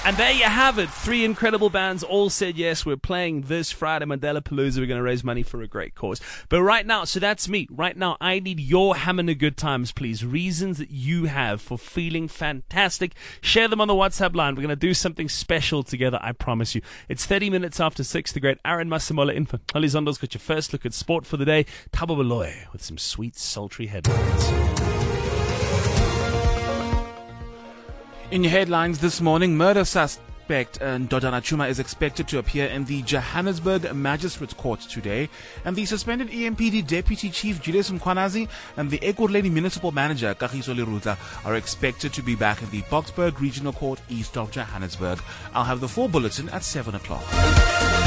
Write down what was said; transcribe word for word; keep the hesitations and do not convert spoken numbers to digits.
And there you have it. Three incredible bands all said yes. We're playing this Friday, Mandela Palooza. We're going to raise money for a great cause. But right now, so that's me. Right now, I need your having a good times, please. Reasons that you have for feeling fantastic. Share them on the WhatsApp line. We're going to do something special together, I promise you. It's thirty minutes after six. The great Aaron Masemola in for Holly Zondo's got your first look at sport for the day. Thabo Baloyi with some sweet, sultry headlines. In your headlines this morning, murder suspect uh, Ndodana Chuma is expected to appear in the Johannesburg Magistrates Court today, and the suspended E M P D Deputy Chief Julius Mkhwanazi and the Ekurhuleni Municipal Manager Kagiso Lerutla are expected to be back in the Boksburg Regional Court east of Johannesburg. I'll have the full bulletin at seven o'clock.